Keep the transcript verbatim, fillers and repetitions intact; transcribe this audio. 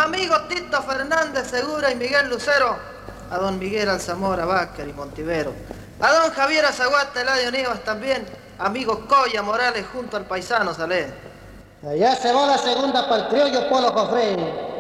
amigo Tito Fernández Segura y Miguel Lucero, a don Miguel Alzamora Vázquez y Montivero, a don Javier Azaguate, Eladio Nivas también, amigo Coya Morales junto al paisano Salé. Allá se va la segunda para el criollo Polo Jofré.